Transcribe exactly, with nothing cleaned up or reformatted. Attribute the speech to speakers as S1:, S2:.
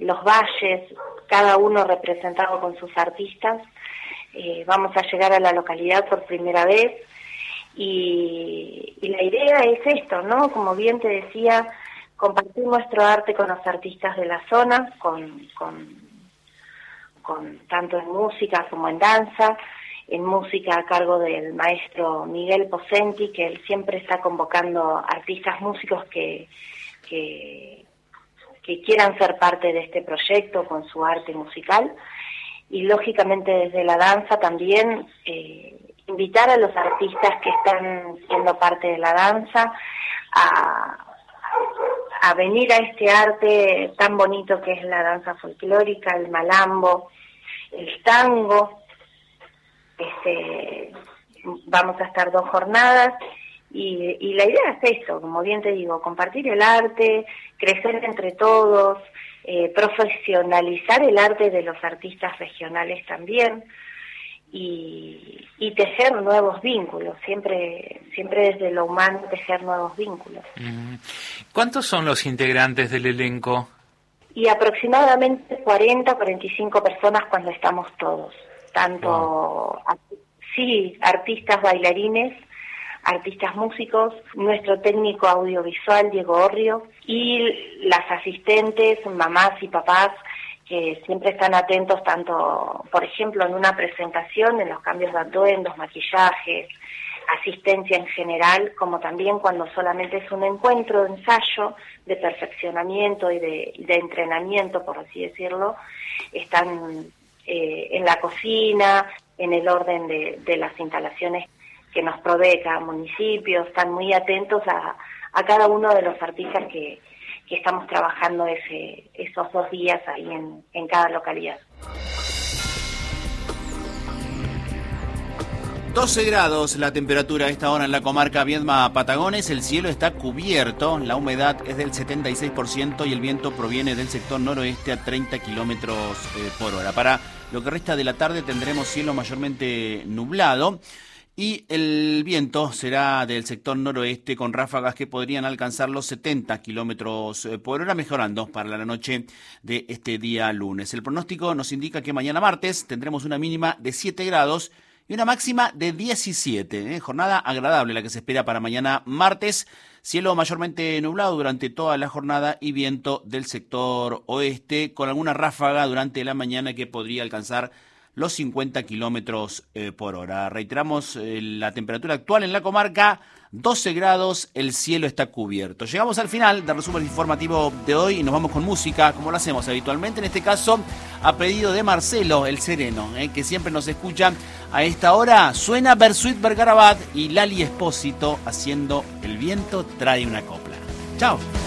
S1: los valles, cada uno representado con sus artistas. Eh, vamos a llegar a la localidad por primera vez y, y la idea es esto, ¿no? Como bien te decía, compartir nuestro arte con los artistas de la zona, con, con, con tanto en música como en danza. En música a cargo del maestro Miguel Pocenti, que él siempre está convocando artistas músicos que, que, que quieran ser parte de este proyecto con su arte musical. Y lógicamente desde la danza también eh, invitar a los artistas que están siendo parte de la danza a, a venir a este arte tan bonito que es la danza folclórica, el malambo, el tango. Este, vamos a estar dos jornadas y, y la idea es esto, como bien te digo, compartir el arte, crecer entre todos, eh, profesionalizar el arte de los artistas regionales también y, y tejer nuevos vínculos, siempre siempre desde lo humano tejer nuevos vínculos.
S2: ¿Cuántos son los integrantes del elenco?
S1: Y aproximadamente cuarenta, cuarenta y cinco personas cuando estamos todos. Tanto, wow. sí, artistas bailarines, artistas músicos, nuestro técnico audiovisual, Diego Orrio, y las asistentes, mamás y papás, que siempre están atentos tanto, por ejemplo, en una presentación, en los cambios de atuendos, maquillajes, asistencia en general, como también cuando solamente es un encuentro de ensayo, de perfeccionamiento y de, de entrenamiento, por así decirlo, están Eh, en la cocina, en el orden de, de las instalaciones que nos provee cada municipio, están muy atentos a, a cada uno de los artistas que, que estamos trabajando ese, esos dos días ahí en, en cada localidad.
S3: doce grados la temperatura a esta hora en la comarca Viedma-Patagones, el cielo está cubierto, la humedad es del setenta y seis por ciento y el viento proviene del sector noroeste a treinta kilómetros eh, por hora. Para lo que resta de la tarde tendremos cielo mayormente nublado y el viento será del sector noroeste con ráfagas que podrían alcanzar los setenta kilómetros por hora, mejorando para la noche de este día lunes. El pronóstico nos indica que mañana martes tendremos una mínima de siete grados y una máxima de diecisiete. ¿eh? Jornada agradable la que se espera para mañana martes. Cielo mayormente nublado durante toda la jornada y viento del sector oeste con alguna ráfaga durante la mañana que podría alcanzar los cincuenta kilómetros eh, por hora. Reiteramos eh, la temperatura actual en la comarca, doce grados, el cielo está cubierto. Llegamos al final del resumen informativo de hoy y nos vamos con música, como lo hacemos habitualmente, en este caso a pedido de Marcelo, el sereno, eh, que siempre nos escucha a esta hora. Suena Bersuit Vergarabat y Lali Espósito haciendo El viento trae una copla. Chao.